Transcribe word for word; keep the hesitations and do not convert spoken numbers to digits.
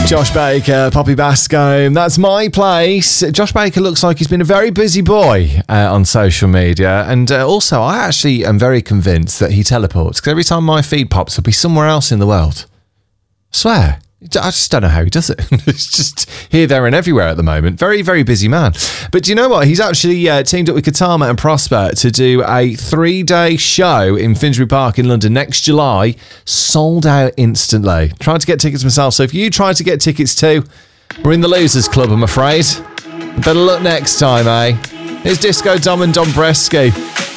Josh Baker, Poppy Bascombe, that's my place. Josh Baker looks like he's been a very busy boy uh, on social media, and uh, also I actually am very convinced that he teleports, because every time my feed pops up, he's somewhere else in the world. I swear. I just don't know how he does it. It's just here, there and everywhere at the moment. Very, very busy man. But do you know what? He's actually uh, teamed up with Katama and Prosper to do a three-day show in Finsbury Park in London next July. Sold out instantly. Tried to get tickets myself. So if you try to get tickets too, we're in the Losers Club, I'm afraid. Better luck next time, eh? Here's Disco Dom and Dombresky.